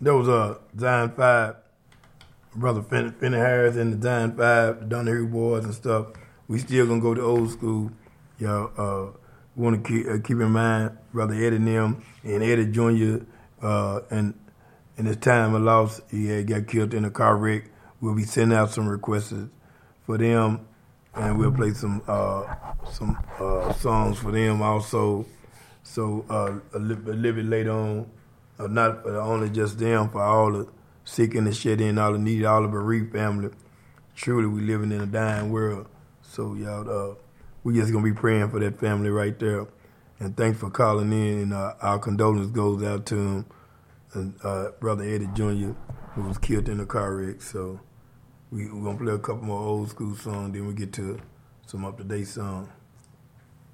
There was a Zion 5, Brother Finney Harris and the Zion 5, the Donahue Boys and stuff. We still gonna go to old school. We want to keep in mind Brother Eddie Nim and Eddie Jr. And in his time of loss, he had got killed in a car wreck. We'll be sending out some requests for them, and we'll play some songs for them also. So a little bit later on, not only just them, for all the sick and the shed in, all the needy, all the bereaved family. Truly, we living in a dying world. So y'all, we just gonna be praying for that family right there. And thanks for calling in. And our condolences goes out to him and Brother Eddie Jr., who was killed in a car wreck. So we're gonna play a couple more old school songs, then we get to some up to date songs.